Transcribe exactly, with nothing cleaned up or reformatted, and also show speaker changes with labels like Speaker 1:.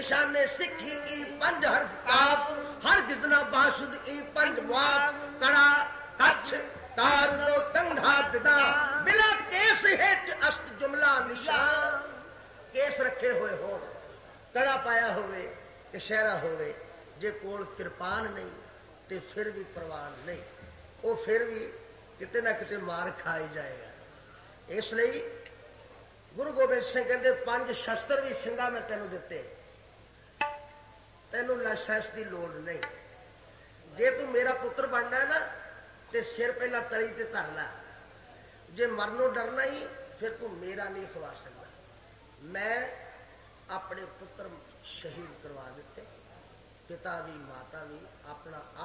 Speaker 1: निशाने सिखी ई पंज हर काफ हर जितना बासुद ई पंज मुआफ कड़ा कच्छ तार दो तंगा पिता बिला केस हेच अस्त जुमला निशान केस रखे हुए हो कड़ा पाया होवे कशहरा होवे जे कोल किरपान नहीं ते फिर भी प्रवान नहीं वो फिर भी किते ना किते मार खाई जाएगा। इसलिए गुरु गोबिंद सिंह कहते पंज शस्त्र भी सिंगा मैं तेनों दिते तेनों लाइसेंस की लोड़ नहीं जे तू मेरा पुत्र बनना है ना तो सिर पहला तली ते धर ला जे मरनों डरना ही फिर तू मेरा नहीं खवा सकता। मैं अपने पुत्र शहीद करवा दिते पिता भी माता भी अपना